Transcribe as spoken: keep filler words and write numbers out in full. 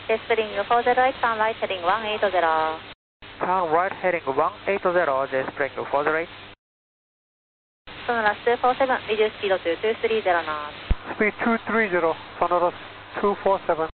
Jetspring four zero eight, turn right heading one eight zero. Turn right heading one eight zero, Jetspring four zero eight. Sonorous two four seven, reduce speed to two three zero knots. Speed two three zero, Sonorous two four seven.